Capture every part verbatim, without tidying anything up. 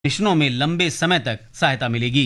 मिशनों में लंबे समय तक सहायता मिलेगी।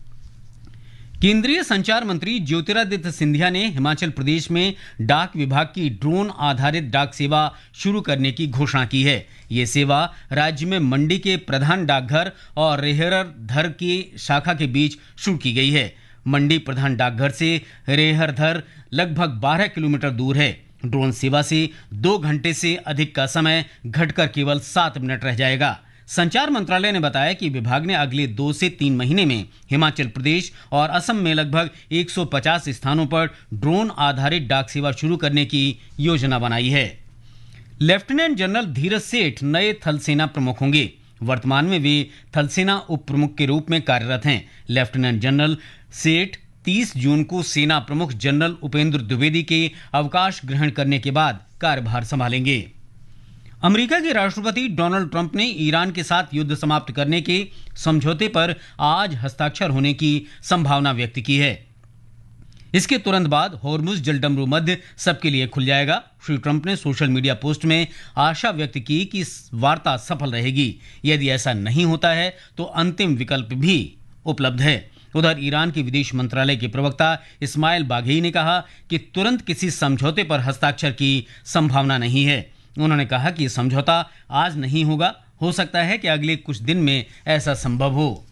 केंद्रीय संचार मंत्री ज्योतिरादित्य सिंधिया ने हिमाचल प्रदेश में डाक विभाग की ड्रोन आधारित डाक सेवा शुरू करने की घोषणा की है। ये सेवा राज्य में मंडी के प्रधान डाकघर और रेहरधर की शाखा के बीच शुरू की गई है। मंडी प्रधान डाकघर से रेहरधर लगभग बारह किलोमीटर दूर है। ड्रोन सेवा से दो घंटे से अधिक का समय घटकर केवल सात मिनट रह जाएगा। संचार मंत्रालय ने बताया कि विभाग ने अगले दो से तीन महीने में हिमाचल प्रदेश और असम में लगभग एक सौ पचास स्थानों पर ड्रोन आधारित डाक सेवा शुरू करने की योजना बनाई है। लेफ्टिनेंट जनरल धीरज सेठ नए थल सेना प्रमुख होंगे। वर्तमान में वे थल सेना उप प्रमुख के रूप में कार्यरत हैं। लेफ्टिनेंट जनरल सेठ तीस जून को सेना प्रमुख जनरल उपेंद्र द्विवेदी के अवकाश ग्रहण करने के बाद कार्यभार संभालेंगे। अमेरिका के राष्ट्रपति डोनाल्ड ट्रंप ने ईरान के साथ युद्ध समाप्त करने के समझौते पर आज हस्ताक्षर होने की संभावना व्यक्त की है। इसके तुरंत बाद होर्मुज जलडमरू मध्य सबके लिए खुल जाएगा। श्री ट्रंप ने सोशल मीडिया पोस्ट में आशा व्यक्त की कि इस वार्ता सफल रहेगी। यदि ऐसा नहीं होता है तो अंतिम विकल्प भी उपलब्ध है। उधर ईरान के विदेश मंत्रालय के प्रवक्ता इस्माइल बाघेई ने कहा कि तुरंत किसी समझौते पर हस्ताक्षर की संभावना नहीं है। उन्होंने कहा कि समझौता आज नहीं होगा, हो सकता है कि अगले कुछ दिन में ऐसा संभव हो।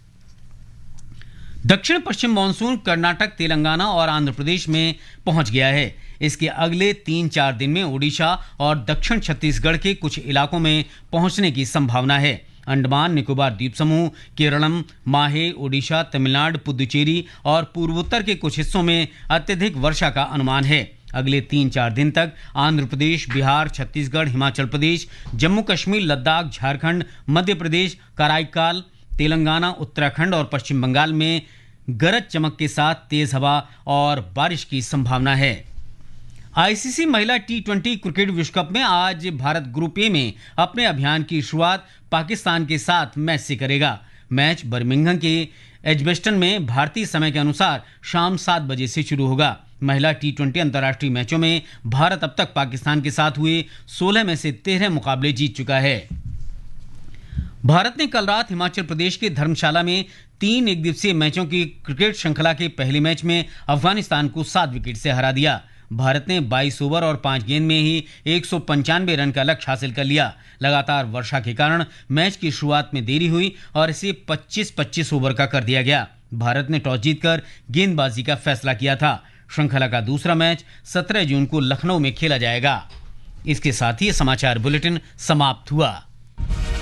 दक्षिण पश्चिम मानसून कर्नाटक, तेलंगाना और आंध्र प्रदेश में पहुंच गया है। इसके अगले तीन चार दिन में ओडिशा और दक्षिण छत्तीसगढ़ के कुछ इलाकों में पहुंचने की संभावना है। अंडमान निकोबार द्वीप समूह, केरलम, माहे, ओडिशा, तमिलनाडु, पुदुचेरी और पूर्वोत्तर के कुछ हिस्सों में अत्यधिक वर्षा का अनुमान है। अगले तीन चार दिन तक आंध्र प्रदेश, बिहार, छत्तीसगढ़, हिमाचल प्रदेश, जम्मू कश्मीर, लद्दाख, झारखंड, मध्य प्रदेश, कराईकाल, तेलंगाना, उत्तराखंड और पश्चिम बंगाल में गरज चमक के साथ तेज हवा और बारिश की संभावना है। आईसीसी महिला टी ट्वेंटी क्रिकेट विश्व कप में आज भारत ग्रुप ए में अपने अभियान की शुरुआत पाकिस्तान के साथ मैच से करेगा। मैच बर्मिंघम के एजबेस्टन में भारतीय समय के अनुसार शाम सात बजे से शुरू होगा। महिला टी ट्वेंटी अंतर्राष्ट्रीय मैचों में भारत अब तक पाकिस्तान के साथ हुए सोलह में से तेरह मुकाबले जीत चुका है। भारत ने कल रात हिमाचल प्रदेश के धर्मशाला में तीन एक दिवसीय मैचों की क्रिकेट श्रृंखला के पहले मैच में अफगानिस्तान को सात विकेट से हरा दिया। भारत ने बाईस ओवर और पांच गेंद में ही एक सौ पंचानवे रन का लक्ष्य हासिल कर लिया। लगातार वर्षा के कारण मैच की शुरुआत में देरी हुई और इसे पच्चीस पच्चीस ओवर का कर दिया गया। भारत ने टॉस जीतकर गेंदबाजी का फैसला किया था। श्रृंखला का दूसरा मैच सत्रह जून को लखनऊ में खेला जाएगा। इसके साथ ही समाचार बुलेटिन समाप्त हुआ।